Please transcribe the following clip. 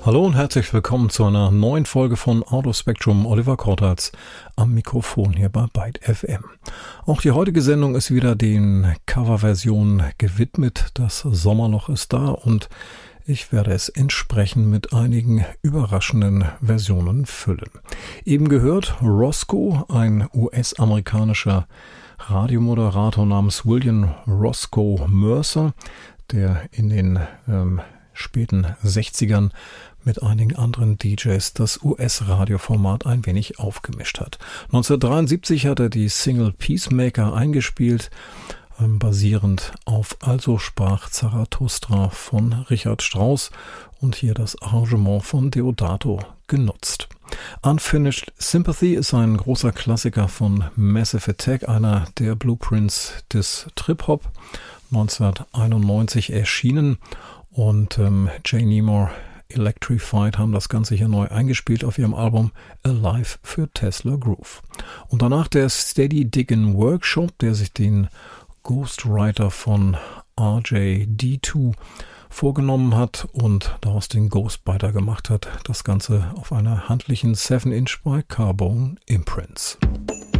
Hallo und herzlich willkommen zu einer neuen Folge von Audio Spectrum. Oliver Kortatz am Mikrofon hier bei Byte FM. Auch die heutige Sendung ist wieder den Coverversionen gewidmet. Das Sommerloch ist da und ich werde es entsprechend mit einigen überraschenden Versionen füllen. Eben gehört Roscoe, ein US-amerikanischer Radiomoderator namens William Roscoe Mercer, der in den späten 60ern mit einigen anderen DJs das US-Radioformat ein wenig aufgemischt hat. 1973 hat er die Single Peacemaker eingespielt, basierend auf Also sprach Zarathustra von Richard Strauss und hier das Arrangement von Deodato genutzt. Unfinished Sympathy ist ein großer Klassiker von Massive Attack, einer der Blueprints des Trip-Hop, 1991 erschienen, und Jay Nemore Electrified haben das Ganze hier neu eingespielt auf ihrem Album Alive für Tesla Groove. Und danach der Steady Diggin' Workshop, der sich den Ghostwriter von RJD2 vorgenommen hat und daraus den Ghostbiter gemacht hat. Das Ganze auf einer handlichen 7-Inch bei Carbone Imprints.